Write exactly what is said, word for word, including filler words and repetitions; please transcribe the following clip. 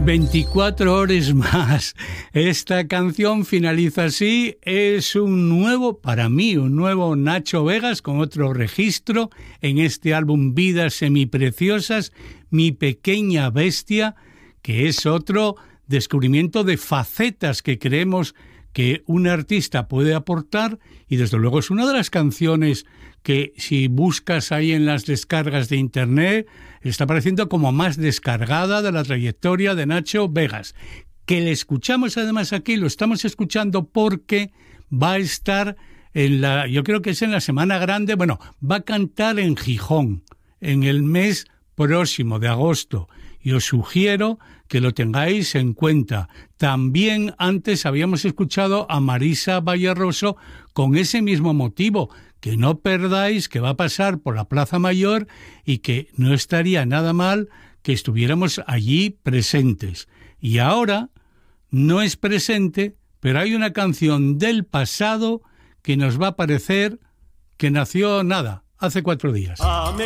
veinticuatro horas más. Esta canción finaliza así. Es un nuevo, para mí, un nuevo Nacho Vegas con otro registro en este álbum Vidas Semipreciosas, Mi Pequeña Bestia, que es otro descubrimiento de facetas que creemos que un artista puede aportar, y desde luego es una de las canciones que, si buscas ahí en las descargas de internet, está apareciendo como más descargada de la trayectoria de Nacho Vegas, que le escuchamos además aquí, lo estamos escuchando porque va a estar en la, yo creo que es en la Semana Grande, bueno, va a cantar en Gijón en el mes próximo de agosto, y os sugiero que lo tengáis en cuenta. También antes habíamos escuchado a Marisa Valleroso con ese mismo motivo, que no perdáis que va a pasar por la Plaza Mayor y que no estaría nada mal que estuviéramos allí presentes. Y ahora no es presente, pero hay una canción del pasado que nos va a parecer que nació nada, hace cuatro días. Amén.